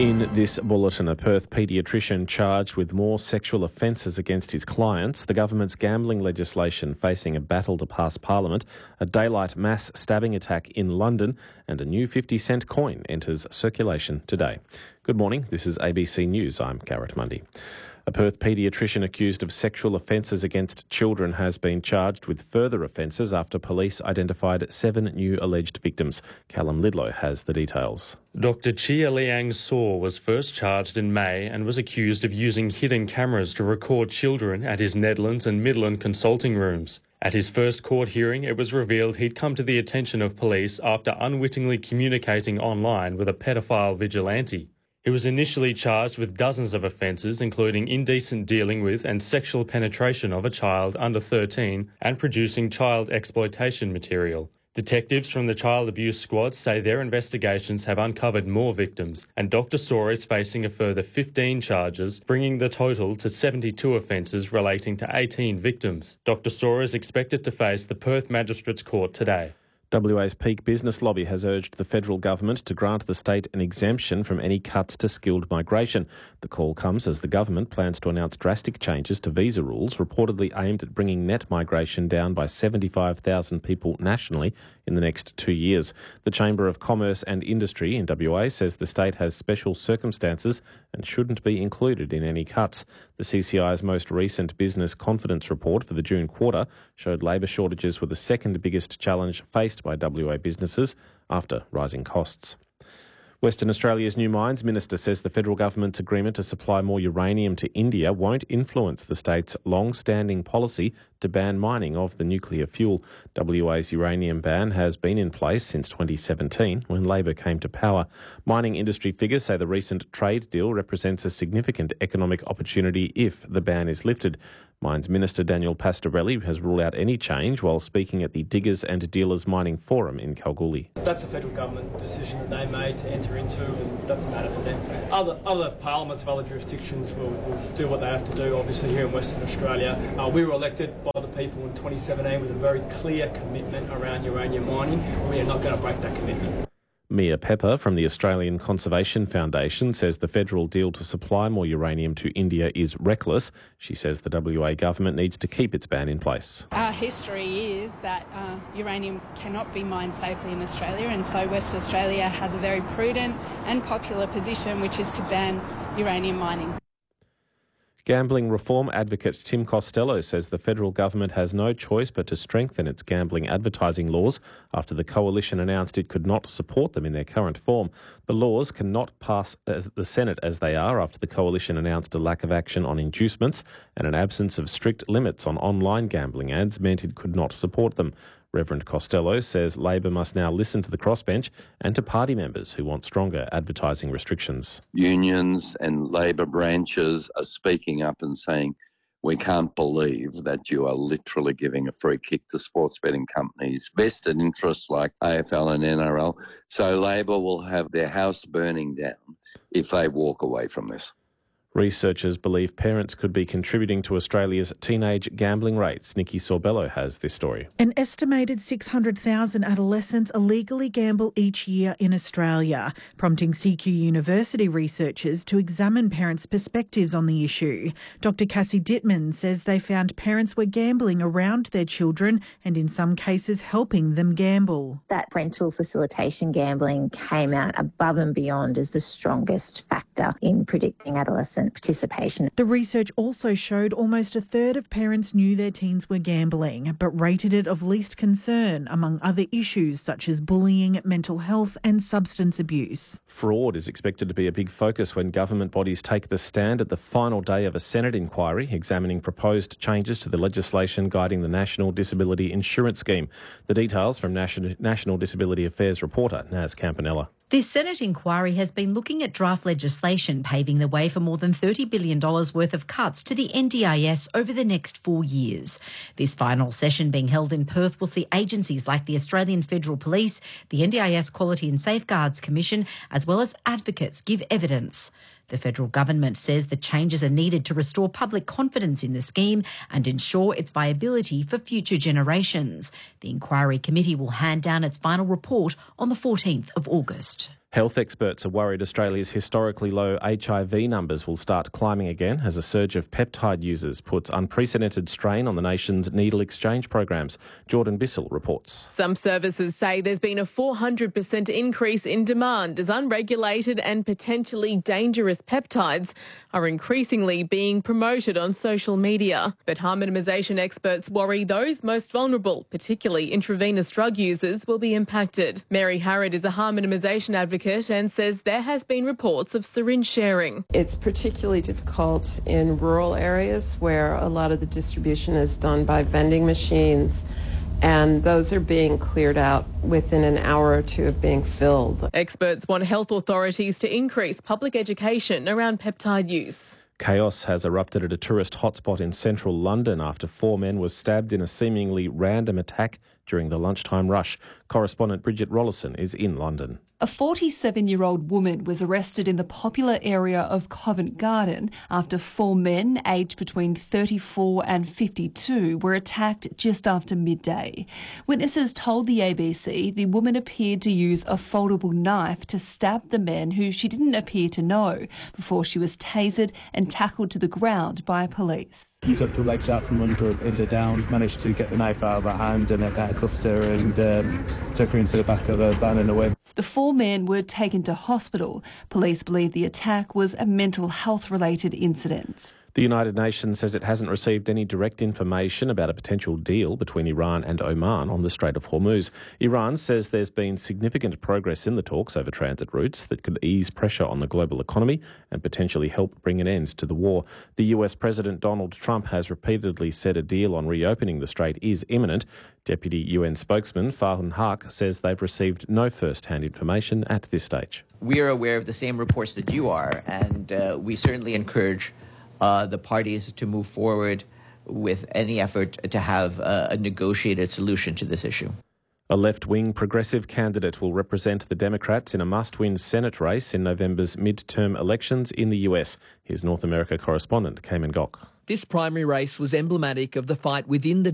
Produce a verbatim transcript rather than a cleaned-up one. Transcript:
In this bulletin, a Perth paediatrician charged with more sexual offences against his clients, the government's gambling legislation facing a battle to pass Parliament, a daylight mass stabbing attack in London, and a new fifty cent coin enters circulation today. Good morning, this is A B C News. I'm Garrett Mundy. A Perth paediatrician accused of sexual offences against children has been charged with further offences after police identified seven new alleged victims. Callum Lidlow has the details. Doctor Chia Liang Saw was first charged in May and was accused of using hidden cameras to record children at his Nedlands and Midland consulting rooms. At his first court hearing, it was revealed he'd come to the attention of police after unwittingly communicating online with a pedophile vigilante. He was initially charged with dozens of offences, including indecent dealing with and sexual penetration of a child under thirteen and producing child exploitation material. Detectives from the Child Abuse Squad say their investigations have uncovered more victims, and Doctor Saw is facing a further fifteen charges, bringing the total to seventy-two offences relating to eighteen victims. Doctor Saw is expected to face the Perth Magistrates Court today. W A's peak business lobby has urged the federal government to grant the state an exemption from any cuts to skilled migration. The call comes as the government plans to announce drastic changes to visa rules, reportedly aimed at bringing net migration down by seventy-five thousand people nationally in the next two years. The Chamber of Commerce and Industry in W A says the state has special circumstances and shouldn't be included in any cuts. The C C I's most recent business confidence report for the June quarter showed labour shortages were the second biggest challenge faced by W A businesses after rising costs. Western Australia's new mines minister says the federal government's agreement to supply more uranium to India won't influence the state's long-standing policy to ban mining of the nuclear fuel. W A's uranium ban has been in place since twenty seventeen, when Labor came to power. Mining industry figures say the recent trade deal represents a significant economic opportunity if the ban is lifted. Mines Minister Daniel Pastorelli has ruled out any change while speaking at the Diggers and Dealers Mining Forum in Kalgoorlie. That's a federal government decision that they made to enter into, and that's a matter for them. Other other parliaments of other jurisdictions will, will do what they have to do. Obviously here in Western Australia, uh, we were elected by the people in twenty seventeen with a very clear commitment around uranium mining. We are not going to break that commitment. Mia Pepper from the Australian Conservation Foundation says the federal deal to supply more uranium to India is reckless. She says the W A government needs to keep its ban in place. Our history is that uh, uranium cannot be mined safely in Australia, and so Western Australia has a very prudent and popular position, which is to ban uranium mining. Gambling reform advocate Tim Costello says the federal government has no choice but to strengthen its gambling advertising laws after the coalition announced it could not support them in their current form. The laws cannot pass the Senate as they are after the coalition announced a lack of action on inducements, and an absence of strict limits on online gambling ads meant it could not support them. Reverend Costello says Labor must now listen to the crossbench and to party members who want stronger advertising restrictions. Unions and Labor branches are speaking up and saying, we can't believe that you are literally giving a free kick to sports betting companies, vested interests like A F L and N R L. So Labor will have their house burning down if they walk away from this. Researchers believe parents could be contributing to Australia's teenage gambling rates. Nikki Sorbello has this story. An estimated six hundred thousand adolescents illegally gamble each year in Australia, prompting C Q University researchers to examine parents' perspectives on the issue. Doctor Cassie Dittman says they found parents were gambling around their children and in some cases helping them gamble. That parental facilitation gambling came out above and beyond as the strongest factor in predicting adolescent participation. The research also showed almost a third of parents knew their teens were gambling, but rated it of least concern among other issues such as bullying, mental health and substance abuse. Fraud is expected to be a big focus when government bodies take the stand at the final day of a Senate inquiry examining proposed changes to the legislation guiding the National Disability Insurance Scheme. The details from National, National Disability Affairs reporter Naz Campanella. This Senate inquiry has been looking at draft legislation paving the way for more than thirty billion dollars worth of cuts to the N D I S over the next four years. This final session being held in Perth will see agencies like the Australian Federal Police, the N D I S Quality and Safeguards Commission, as well as advocates give evidence. The federal government says the changes are needed to restore public confidence in the scheme and ensure its viability for future generations. The inquiry committee will hand down its final report on the fourteenth of August. Health experts are worried Australia's historically low H I V numbers will start climbing again as a surge of peptide users puts unprecedented strain on the nation's needle exchange programs. Jordan Bissell reports. Some services say there's been a four hundred percent increase in demand as unregulated and potentially dangerous peptides are increasingly being promoted on social media. But harm minimisation experts worry those most vulnerable, particularly intravenous drug users, will be impacted. Mary Harrod is a harm minimisation advocate and says there has been reports of syringe sharing. It's particularly difficult in rural areas where a lot of the distribution is done by vending machines, and those are being cleared out within an hour or two of being filled. Experts want health authorities to increase public education around peptide use. Chaos has erupted at a tourist hotspot in central London after four men were stabbed in a seemingly random attack during the lunchtime rush. Correspondent Bridget Rollison is in London. A forty-seven-year-old woman was arrested in the popular area of Covent Garden after four men aged between thirty-four and fifty-two were attacked just after midday. Witnesses told the A B C the woman appeared to use a foldable knife to stab the men who she didn't appear to know before she was tasered and tackled to the ground by police. He took her legs out from under her, into down, managed to get the knife out of her hand and it cuffed her and um, took her into the back of a van and away. The four men were taken to hospital. Police believe the attack was a mental health-related incident. The United Nations says it hasn't received any direct information about a potential deal between Iran and Oman on the Strait of Hormuz. Iran says there's been significant progress in the talks over transit routes that could ease pressure on the global economy and potentially help bring an end to the war. The U S President Donald Trump has repeatedly said a deal on reopening the strait is imminent. Deputy U N spokesman Farhan Haq says they've received no first-hand information at this stage. We are aware of the same reports that you are, and uh, we certainly encourage Uh, the parties to move forward with any effort to have uh, a negotiated solution to this issue. A left-wing progressive candidate will represent the Democrats in a must-win Senate race in November's mid-term elections in the U S. Here's North America correspondent Cayman Gok. This primary race was emblematic of the fight within the